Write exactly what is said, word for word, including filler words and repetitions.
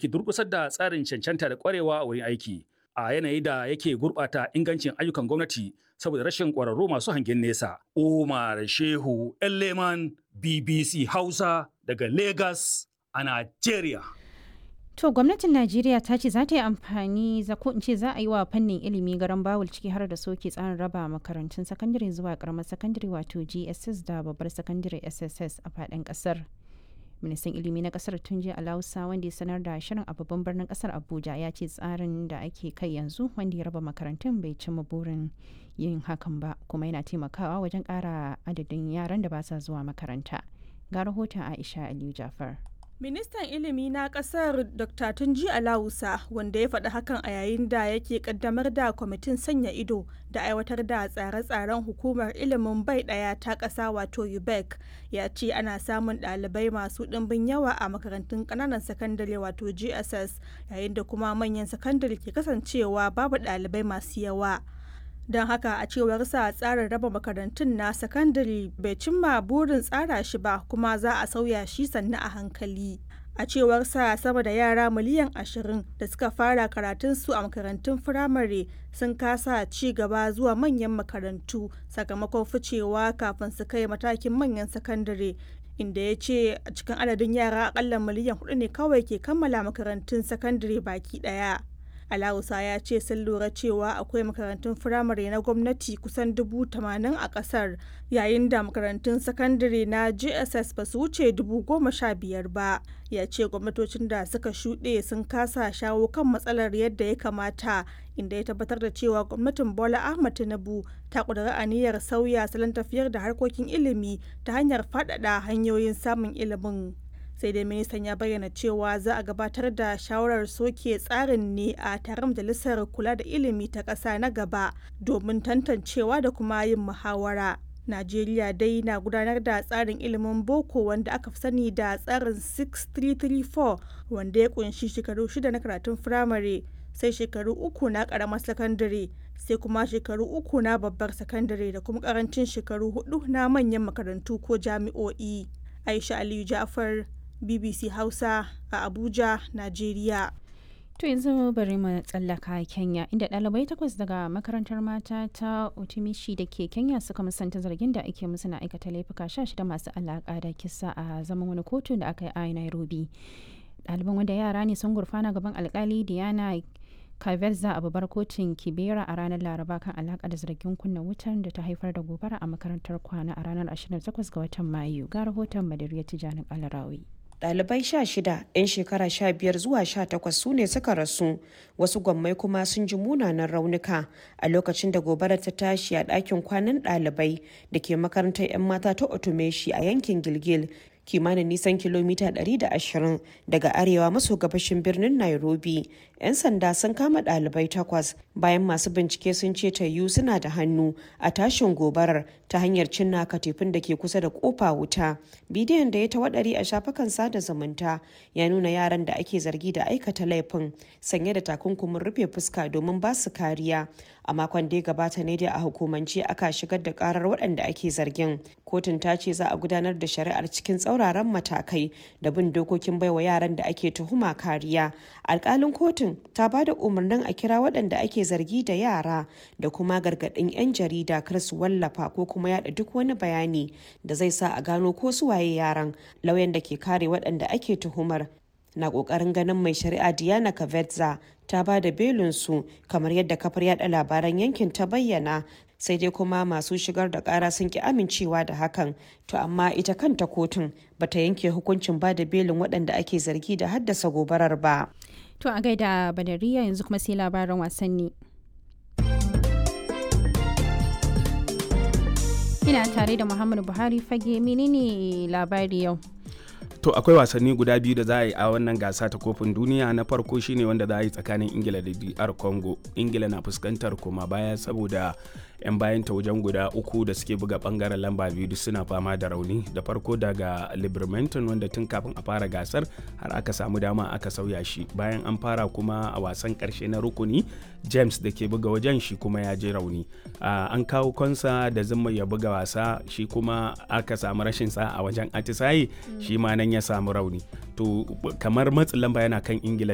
ke durƙusar da tsarin cancanta da ƙwarewa a wurin aiki a yanayi da yake gurɓata ingancin ayyukan gwamnati saboda rashin ƙwararru masu hangen nesa. Umar Shehu Leman B B C Hausa daga Lagos a Najeriya. To gwamnatin Najeriya ta ce za ta yi amfani za ko in ce za a yi wa fannin ilimi garan bawul ciki har da soke tsarin raba makarantun sakandare zuwa karamar sakandare wato G S S da babbar sakandare S S S a faɗin ƙasar. Ministan ilimi na ƙasar Tunji Alausa wanda ya sanar da shirin a babban birnin ƙasar Abuja ya ce tsarin da ake kai yanzu wanda ya raba makarantun bai cimma burin yin hakan ba kuma yana taimakawa wajen ƙara adadin yaran da ba sa zuwa makaranta. Ga rahoton Aisha Aliyu Jafar. Ministan ilimi na kasar Dokta Tunji Alausa wanda ya faɗi hakan a yayin da yake kaddamar da kwamitin sanya ido da aiwatar da tsare-tsaren hukumar ilimin bai ɗaya ta ƙasa wato U B E C ya ce ana samun ɗalibai masu ɗimbin yawa a makarantun ƙananan sakandare wato G S S yayin da kuma manyan sakandare ke kasancewa babu ɗalibai masu yawa. Don haka a cewar sa tsarin raba makarantun na sakandare bai cimma burin tsara shi ba kuma za a sauya shi sannu a hankali. A cewar sa sama da yara miliyan ashirin da suka fara karatunsu a makarantun firamare sun kasa ci gaba zuwa manyan makarantu sakamakon ficewa kafin su kai matakin manyan sakandare. Inda ya ce a cikin adadin yara akalla miliyan hudu ne kawai ke kammala makarantun sakandare baki daya. Alausa ya ce sun lura cewa akwai makarantun firamare na gwamnati kusan dubu tamanin a kasar yayin da makarantun sakandare na G S S ba su wuce dubu goma sha biyar ba. Ya ce gwamnatocin da suka shuɗe sun kasa shawo kan matsalar yadda ya kamata inda ya tabbatar da cewa gwamnatin Bola Ahmed Tinubu ta ƙudiri aniyar sauya salon tafiyar da harkokin ilimi ta hanyar faɗaɗa hanyoyin samun ilimin. Sai dai ministan ya bayyana cewa za a gabatar da shawarar soke tsarin ne a taron majalisar kula da ilimi ta ƙasa na gaba domin tantancewa da kuma yin muhawara. Najeriya dai na gudanar da tsarin ilimin boko wanda aka fi sani da tsarin six three three four wanda ya kunshi shekaru shida na karatun firamare sai shekaru uku na ƙaramar sakandare sai kuma shekaru uku na babbar sakandare da kuma ƙarancin shekaru hudu na manyan makarantu ko jami'o'i. Aisha Aliyu Ja'far B B C Hausa a Abuja, Najeriya. To yanzu bari mu tsallaka Kenya inda ɗalibai takwas daga makarantar mata ta Utimishi da ke Kenya suka musanta zargin da ake musu na aikata laifuka sha shida masu alaƙa da kisa a zaman wani kotu da aka yi a Nairobi. Ɗaliban wanda yara ne sun gurfana gaban alƙali Diana Kavetza a babbar kotun Kibera a ranar Laraba kan alaƙa da zargin kunna wutar da ta haifar da gobara a makarantar kwana a ranar ashirin da takwas ga watan Mayu. Ga rahoton Madariya Tijjani Alarawi. Ɗalibai sha shida 'yan shekara sha biyar zuwa sha takwas su ne suka rasu, wasu gwammai kuma sun ji munanan raunuka a lokacin da gobarar ta tashi a ɗakin kwanan ɗalibai da ke makarantar 'yan mata ta Otumeshi a yankin Gilgil, kimanin nisan kilomita ɗari da ashirin daga arewa maso gabashin birnin Nairobi. 'Yan sanda sun kama ɗalibai takwas bayan masu bincike sun ce tayu suna da hannu a tashin gobarar ta hanyar cinna katifin da ke kusa da kofa wuta. Bidiyon da ya tawaɗari a shafukan sada zumunta ya nuna yaran da ake zargi da aikata laifin sanye da takunkumin rufe fuska domin ba su kariya. A makon da ya gabata ne dai a hukumance aka shigar da karar waɗanda ake zargin. Kotun ta ce za a gudanar da shari'ar cikin tsauraran matakai da bin dokokin baiwa yaran da ake tuhuma kariya. Alƙalin kotun ta ba da umarnin a kira waɗanda ake zargi da yara da kuma gargaɗin 'yan jarida kar su wallafa ko kuma yada duk wani bayani da zai sa a gano ko su waye yaran. Lauyan da ke kare waɗanda ake tuhumar na ƙoƙarin ganin mai shari'a Diana Kavetza ta ba da belinsu kamar yadda kafar yada labaran yankin ta bayyana, sai dai kuma masu shigar da ƙara sun ki amincewa da hakan. To amma ita kanta kotun bata yanke hukuncin ba da belin waɗanda ake zargi da haddasa gobarar ba. To a gaida Badariya yanzu kuma sai labaran wasanni. Ina tare da Muhammadu Buhari fage, menene labari yau? To akwai wasanni guda biyu da za a yi a wannan gasa ta kofin duniya. Na farko shine wanda za a yi tsakanin Ingila da D R Congo. Ingila na fuskantar koma baya saboda 'yan bayan ta wajen guda uku da suke buga bangaren lamba biyu duk suna fama da rauni. Da farko daga Libermanton wanda tun kafin a fara gasar har aka samu dama aka sauya shi. Bayan an fara kuma a wasan karshe na rukuni, James da ke buga wajen shi kuma ya je rauni. Uh, an kawo Konsa da zuma ya buga wasa, shi kuma aka samu rashin sa a wajen atisaye, shi ma nan ya samu rauni. To kamar matsin lamba yana kan Ingila